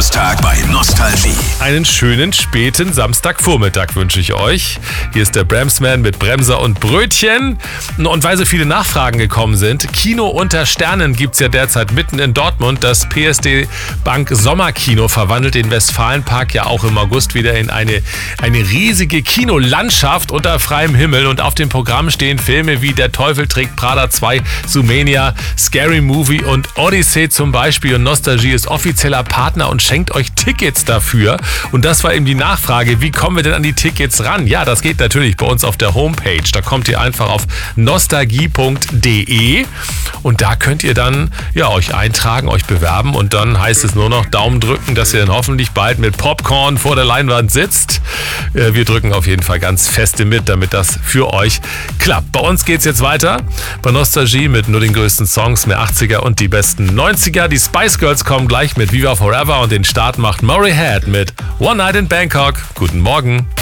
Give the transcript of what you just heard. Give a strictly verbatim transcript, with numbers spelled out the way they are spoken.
Tag bei Nostalgie. Einen schönen späten Samstagvormittag wünsche ich euch. Hier ist der Bramsman mit Bremser und Brötchen. Und weil so viele Nachfragen gekommen sind, Kino unter Sternen gibt es ja derzeit mitten in Dortmund. Das P S D Bank Sommerkino verwandelt den Westfalenpark ja auch im August wieder in eine, eine riesige Kinolandschaft unter freiem Himmel. Und auf dem Programm stehen Filme wie Der Teufel trägt Prada zwei, Zoomania, Scary Movie und Odyssey zum Beispiel. Und Nostalgie ist offizieller Partner und schenkt euch Tickets dafür. Und das war eben die Nachfrage, wie kommen wir denn an die Tickets ran? Ja, das geht natürlich bei uns auf der Homepage. Da kommt ihr einfach auf nostalgie punkt de und da könnt ihr dann ja euch eintragen, euch bewerben und dann heißt es nur noch Daumen drücken, dass ihr dann hoffentlich bald mit Popcorn vor der Leinwand sitzt. Wir drücken auf jeden Fall ganz feste mit, damit das für euch klappt. Bei uns geht's jetzt weiter bei Nostalgie mit nur den größten Songs, mehr achtziger und die besten neunziger. Die Spice Girls kommen gleich mit Viva Forever und den Start macht Murray Head mit One Night in Bangkok. Guten Morgen.